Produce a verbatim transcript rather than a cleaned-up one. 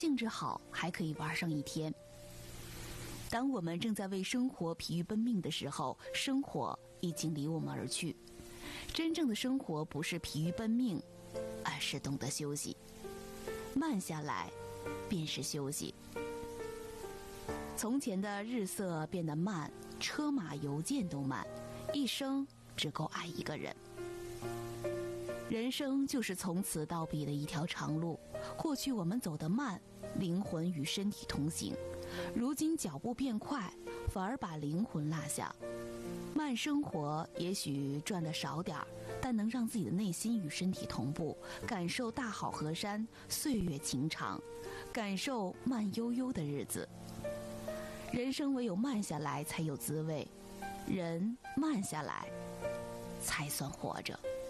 兴致好，还可以玩上一天。当我们正在为生活疲于奔命的时候，生活已经离我们而去。真正的生活不是疲于奔命，而是懂得休息。慢下来，便是休息。从前的日色变得慢，车马邮件都慢，一生只够爱一个人。人生就是从此到彼的一条长路，过去我们走得慢，灵魂与身体同行，如今脚步变快，反而把灵魂落下。慢生活也许赚得少点儿，但能让自己的内心与身体同步，感受大好河山，岁月情长，感受慢悠悠的日子。人生唯有慢下来才有滋味，人慢下来才算活着。